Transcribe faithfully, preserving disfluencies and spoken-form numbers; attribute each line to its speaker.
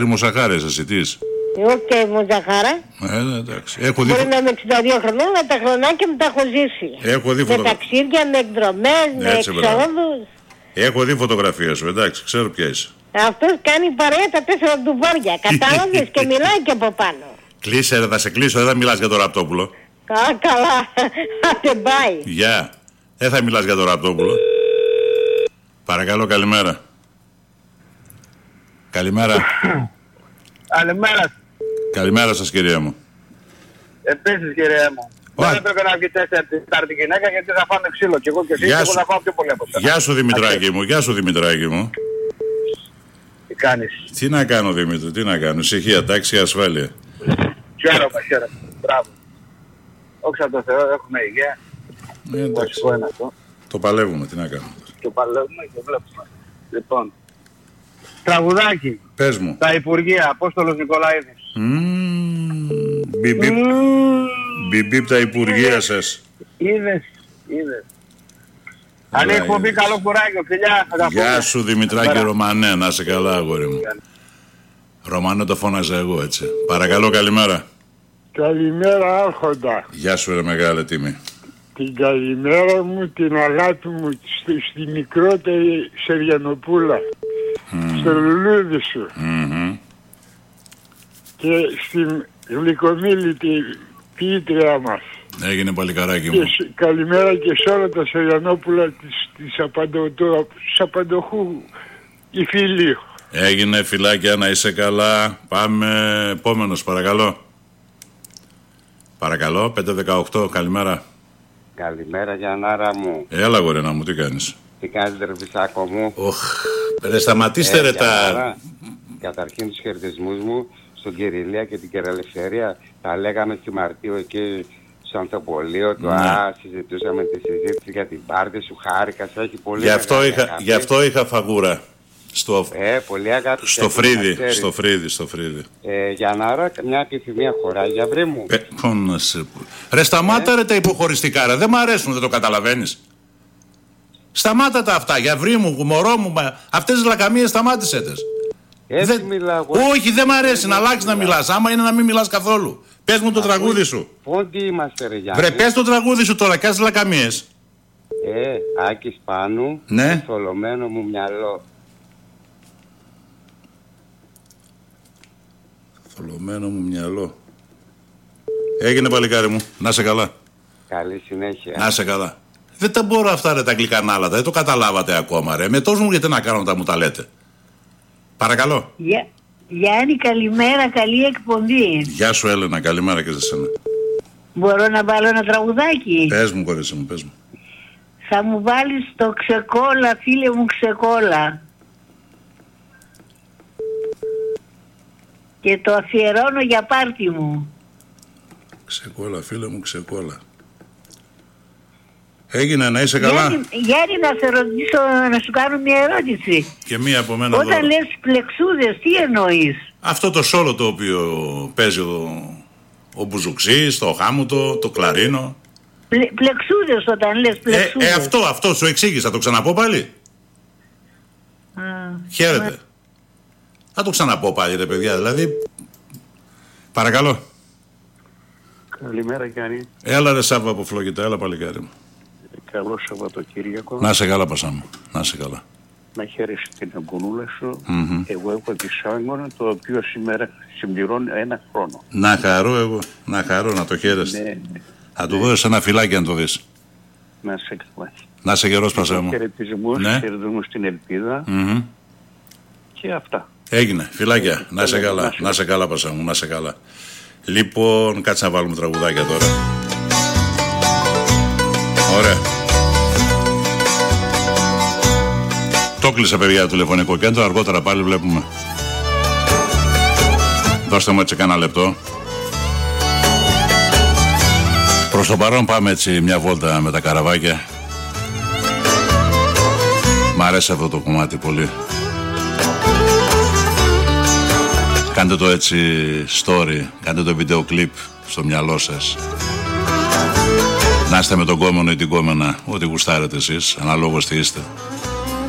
Speaker 1: Μοσαχάρες εσύ τι είσαι?
Speaker 2: Εγώ και Μοσαχάρα.
Speaker 1: Ε, εντάξει. Έχω δει...
Speaker 2: Μπορεί να είμαι εξήντα δύο χρονών, αλλά τα χρονάκια μου τα έχω ζήσει.
Speaker 1: Έχω δει φωτο...
Speaker 2: Με ταξίδια, με εκδρομές, με εξόδους.
Speaker 1: Έχω δει φωτογραφίες σου, εντάξει, ξέρω ποια είσαι.
Speaker 2: Αυτός κάνει παρέα τα τέσσερα ντουβάρια, κατάλαβες, και μιλάει και από πάνω.
Speaker 1: Κλείσε ρε, θα σε κλείσω, δεν θα μιλάς για το Ραπτόπουλο.
Speaker 2: Α, καλά, άτε μπάει.
Speaker 1: Γεια, δεν θα μιλάς για το Ραπτόπουλο. Παρακαλώ, καλημέρα. Καλημέρα.
Speaker 3: Καλημέρα.
Speaker 1: Καλημέρα σας, κυρία μου.
Speaker 3: Επίσης, κυρία μου. Δεν έπρεπε να βγει τέσσερα τετάρτη γυναίκα, γιατί θα φάμε ξύλο κι εγώ και εσύ, και εγώ θα φάω πιο πολύ από εσένα.
Speaker 1: Γεια σου, Δημητράκη μου, γεια σου, Δημητράκη μου.
Speaker 3: Τι κάνεις?
Speaker 1: Τι να κάνω, Δημήτρη, τι να κάνω? Ησυχία, τάξη, ασφάλεια.
Speaker 3: Χαίρομαι, χαίρομαι. Μπράβο. Όξα τω Θεώ, έχουμε υγεία.
Speaker 1: Ε, εντάξει.
Speaker 3: Είναι αυτό.
Speaker 1: Το παλεύουμε, τι να κάνουμε.
Speaker 3: Το παλεύουμε και βλέπουμε. Λοιπόν, τραγουδάκι.
Speaker 1: Πες μου.
Speaker 3: Τα Υπουργεία, Απόστολος Νικολαίδης.
Speaker 1: Μπιμπίπ. Μπιμπίπ τα Υπουργεία σας.
Speaker 3: Είδες, είδες. Αν έχω πει καλό κουράγιο, φιλιά.
Speaker 1: Γεια σου, Δημητράκη Ρωμανέ, να είσαι καλά, αγόρι μου. Ρωμανέ το φώναζα εγώ, έτσι. Παρακαλώ, καλημέρα.
Speaker 4: Καλημέρα, Άρχοντα.
Speaker 1: Γεια σου, ρε μεγάλε τιμή.
Speaker 4: Την καλημέρα μου, την αγάπη μου στη, στη μικρότερη Σεριανοπούλα. Mm. Στο λουλούδι σου.
Speaker 1: Mm-hmm.
Speaker 4: Και στην γλυκομίλητη ποιήτρια μας.
Speaker 1: Έγινε παλικαράκι μου.
Speaker 4: Και, καλημέρα και σε όλα τα Σεριανόπουλα της, της Απαντοχού Ιφιλίου.
Speaker 1: Έγινε, φιλάκια, να είσαι καλά. Πάμε επόμενος, παρακαλώ. Παρακαλώ, πέντε δεκαοκτώ, καλημέρα.
Speaker 5: Καλημέρα, Γιαννάρα μου.
Speaker 1: Έλα, γορένα μου, τι κάνεις?
Speaker 5: Τι κάνεις, Δερβισάκο μου?
Speaker 1: Οχ, ρε, σταματήστε ε, ρε τα...
Speaker 5: Καταρχήν τους χαιρετισμούς μου στον Κυριλία και την Κεραλευθερία. Τα λέγαμε στη Μαρτίου εκεί στο Ανθοπολείο του. Ναι. Α, συζητούσαμε τη συζήτηση για την πάρτι σου. Χάρηκα, σε έχει πολύ.
Speaker 1: Γι' αυτό, είχα, γι' αυτό είχα φαγούρα. Στο,
Speaker 5: ε, πολύ αγάπη.
Speaker 1: Στο φρύδι, στο φρύδι, στο φρύδι.
Speaker 5: Ε, Γιαννάρα, μια επιθυμία χωράει, για βρε μου.
Speaker 1: Ε, να σε... Ρε, σταμάτα ε? ρε τα υποχωριστικά, ρε. Δεν μ' αρέσουν, δεν το καταλαβαίνεις. Σταμάτα τα αυτά, για βρή μου, μωρό μου, αυτές τις λακαμίες σταμάτησέ τες.
Speaker 5: Έτσι
Speaker 1: δεν...
Speaker 5: μιλάω.
Speaker 1: Όχι, δεν μ' αρέσει, να αλλάξεις να μιλάς. Άμα είναι να μην μιλάς καθόλου. Πες μου το Α, τραγούδι σου.
Speaker 5: Πόντι είμαστε, ρε Γιάννη.
Speaker 1: Βρε, πες το τραγούδι σου τώρα, κάτσε λακαμίες.
Speaker 5: Ε, Άκης Πάνου,
Speaker 1: ναι.
Speaker 5: θολωμένο μου μυαλό.
Speaker 1: Θολωμένο μου μυαλό. Έγινε, παλικάρι μου, να σε καλά.
Speaker 5: Καλή συνέχεια.
Speaker 1: Να σε καλά. Δεν τα μπορώ αυτά ρε τα γλυκανάλατα, δεν το καταλάβατε ακόμα ρε. Με τόσο μου γιατί να κάνω τα μου τα λέτε. Παρακαλώ.
Speaker 2: Γεια, Γιάννη, καλημέρα, καλή εκπομπή.
Speaker 1: Γεια σου Έλενα, καλημέρα και σε σένα.
Speaker 2: Μπορώ να βάλω ένα τραγουδάκι?
Speaker 1: Πες μου, κορίτσι μου, πες μου.
Speaker 2: Θα μου βάλεις το ξεκόλα, φίλε μου, ξεκόλα. Και το αφιερώνω για πάρτι μου.
Speaker 1: Ξεκόλα, φίλε μου, ξεκόλα. Έγινε, να είσαι καλά.
Speaker 2: Γιάννη, Γιάννη, να σε ρωτήσω, να σου κάνω μια ερώτηση.
Speaker 1: Και μία από μένα.
Speaker 2: Όταν
Speaker 1: δώρο.
Speaker 2: λες πλεξούδες, τι εννοείς?
Speaker 1: Αυτό το σόλο το οποίο παίζει ο, ο Μπουζουξής, το χάμουτο, το κλαρίνο.
Speaker 2: Πλε, πλεξούδες όταν λες πλεξούδες.
Speaker 1: Ε, ε, αυτό, αυτό σου εξήγησα, το ξαναπώ πάλι.
Speaker 2: Α,
Speaker 1: Χαίρετε.
Speaker 2: μα...
Speaker 1: Θα το ξαναπώ πάλι ρε παιδιά, δηλαδή. Παρακαλώ.
Speaker 6: Καλημέρα Γιάννη.
Speaker 1: Έλα ρε Σάββα από Φλόγητα, έλα παλικάρι μου.
Speaker 6: Καλό Σαββατοκύριακο.
Speaker 1: Να σε καλά Πασά μου, να σε καλά.
Speaker 6: Να χαίρεσαι την αγκονούλα σου.
Speaker 1: Mm-hmm.
Speaker 6: Εγώ έχω τη Σάγκονα, το οποίο σήμερα συμπληρώνει ένα χρόνο.
Speaker 1: Να χαρώ εγώ, να χαρώ, να το χαίρεσαι.
Speaker 6: Ναι, ναι.
Speaker 1: Θα του δώσεις ένα φυλάκι αν το δεις.
Speaker 6: Να σε καλά.
Speaker 1: Να σε γερός Πασά μου.
Speaker 6: Χαιρετισμούς,
Speaker 1: ναι.
Speaker 6: χαιρετισμούς στην ελπίδα.
Speaker 1: Mm-hmm.
Speaker 6: Και αυτά.
Speaker 1: Έγινε, φυλάκια, να σε καλά,
Speaker 6: να σε,
Speaker 1: να σε καλά Πασά μου, να σε καλά. Λοιπόν, κάτσε να βάλουμε τραγουδάκια τώρα. Ωραία. Το κλείσα παιδιά το τηλεφωνικό κέντρο, αργότερα πάλι βλέπουμε. Δώστε μου έτσι κάνα λεπτό. Προς το παρόν πάμε έτσι μια βόλτα με τα καραβάκια. Μ' αρέσει αυτό το κομμάτι πολύ. Κάντε το έτσι story, κάντε το βίντεο κλιπ στο μυαλό σας. Να είστε με τον κόμενο ή την κόμενα, ό,τι γουστάρετε εσείς, αναλόγως τι είστε.